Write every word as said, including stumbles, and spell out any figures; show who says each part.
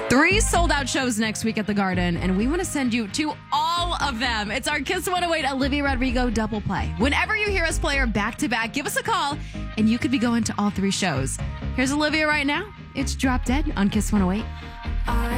Speaker 1: Three sold-out shows next week at the Garden, and we want to send you to all of them. It's our Kiss one oh eight Olivia Rodrigo double play. Whenever you hear us play her back-to-back, give us a call, and you could be going to all three shows. Here's Olivia right now. It's Drop Dead on Kiss one oh eight.
Speaker 2: I